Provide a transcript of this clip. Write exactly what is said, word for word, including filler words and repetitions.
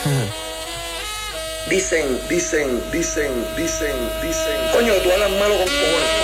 Dicen, dicen, dicen, dicen, dicen. Coño, tú hablas malo con cojones.